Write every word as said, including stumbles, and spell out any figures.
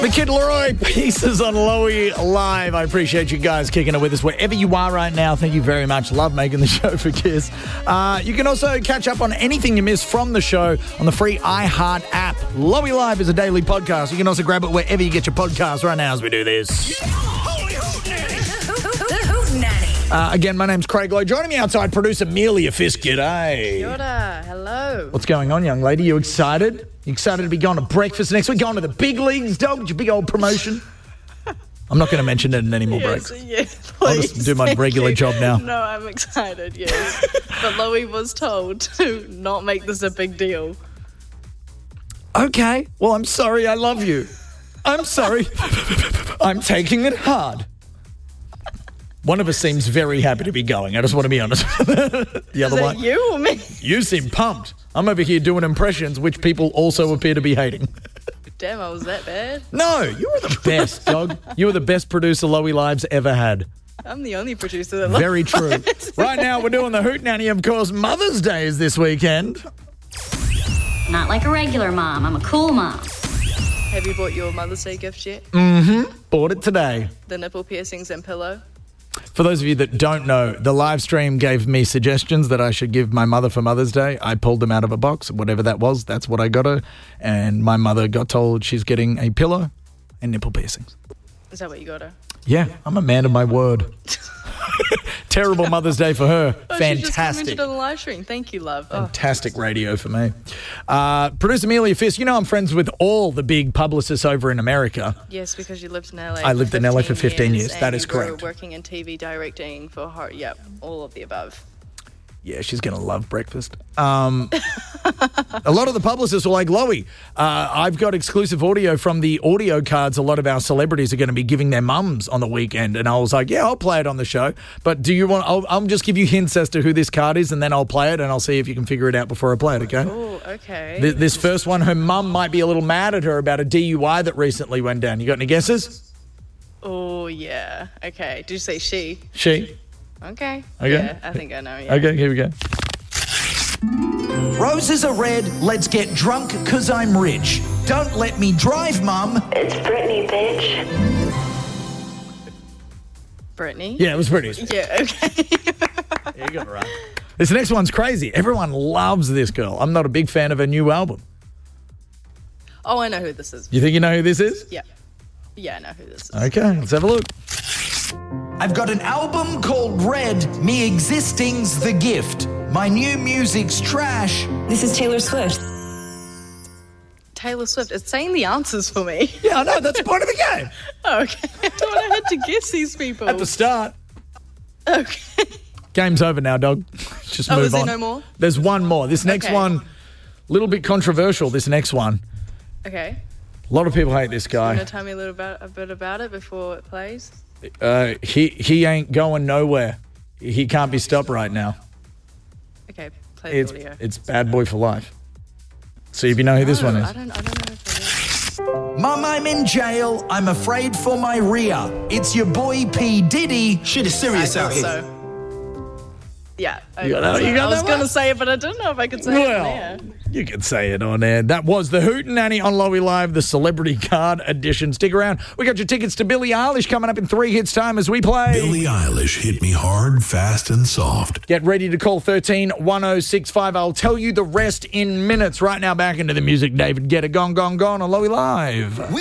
The Kid Leroy Pieces on Lowy Live. I appreciate you guys kicking it with us wherever you are right now. Thank you very much. Love making the show for Kiss. Uh, you can also catch up on anything you missed from the show on the free iHeart app. Lowy Live is a daily podcast. You can also grab it wherever you get your podcasts right now as we do this. Uh, again, my name's Craig Lowe. Joining me outside, producer Amelia Fisk. G'day. Kia ora. Hello. What's going on, young lady? You excited? You excited to be going to breakfast next week? Going to the big leagues, dog? Your big old promotion? I'm not going to mention it in any more yes, breaks. Yes, I'll just do my Thank regular you. job now. No, I'm excited, yes. But Lowy was told to not make this a big deal. Okay. Well, I'm sorry. I love you. I'm sorry. I'm taking it hard. One of us seems very happy to be going. I just want to be honest. the Is other it one, you or me? you seem pumped. I'm over here doing impressions, which people also appear to be hating. Damn, I was that bad? No, you were the best, dog. You were the best producer Lowy Lives ever had. I'm the only producer that Very true. Right now, we're doing the Hoot Nanny. Of course, Mother's Day is this weekend. Not like a regular mom. I'm a cool mom. Have you bought your Mother's Day gift yet? Mm-hmm. Bought it today. The nipple piercings and pillow? For those of you that don't know, the live stream gave me suggestions that I should give my mother for Mother's Day. I pulled them out of a box, whatever that was. That's what I got her. And my mother got told she's getting a pillow and nipple piercings. Is that what you got her? Yeah, I'm a man of my word. Terrible Mother's Day for her. Oh, Fantastic. She just commented on the live stream. Thank you, love. Oh. Fantastic radio for me. Uh, producer Amelia Fisk, you know I'm friends with all the big publicists over in America. Yes, because you lived in L A. I lived in L A for fifteen years. That is and you were correct. Working in T V directing for her. Yep, all of the above. Yeah, she's going to love breakfast. Um, a lot of the publicists were like, Lowy, uh, I've got exclusive audio from the audio cards a lot of our celebrities are going to be giving their mums on the weekend. And I was like, yeah, I'll play it on the show. But do you want, I'll, I'll just give you hints as to who this card is and then I'll play it and I'll see if you can figure it out before I play it, okay? Oh, okay. Th- this first one, her mum might be a little mad at her about a D U I that recently went down. You got any guesses? Oh, yeah. Okay. Did you say she? She? Okay. Okay. Yeah, I think I know, yeah. Okay, here we go. Roses are red, let's get drunk cause I'm rich. Don't let me drive, mum. It's Britney, bitch. Brittany? Yeah, it was pretty. Yeah, okay. Yeah, you got it right. This next one's crazy. Everyone loves this girl. I'm not a big fan of her new album. Oh, I know who this is. You think you know who this is? Yeah. Yeah, I know who this is. Okay, let's have a look. I've got an album called Red, Me Existing's the Gift. My new music's trash. This is Taylor Swift. Taylor Swift. It's saying the answers for me. Yeah, I know. That's the point of the game. Okay. I thought I had to guess these people. At the start. Okay. Game's over now, dog. Just Oh, move is there on. no more? There's one more. This next Okay. one, a little bit controversial, this next one. Okay. A lot of people hate this You want guy. to tell me a little bit, a bit about it before it plays? Uh, he, he ain't going nowhere. He can't be stopped right now. Okay, play It's, the audio. it's Bad Boy for Life. See if you know who this No, one is. I don't, I don't know if it is. Mum, I'm in jail. I'm afraid for my rear. It's your boy P. Diddy. Shit is I serious out thought here. so. Yeah. I, You got that- you got I was that going to one? say it, but I didn't know if I could say it Well, there. you can say it on air. That was the Hoot Nanny on Lowy Live, the Celebrity Card Edition. Stick around. We got your tickets to Billie Eilish coming up in three hits time as we play. Billie Eilish hit me hard, fast, and soft. Get ready to call thirteen one oh six five. I'll tell you the rest in minutes. Right now, back into the music. David Guetta, Gone, Gone, Gone on Lowy Live.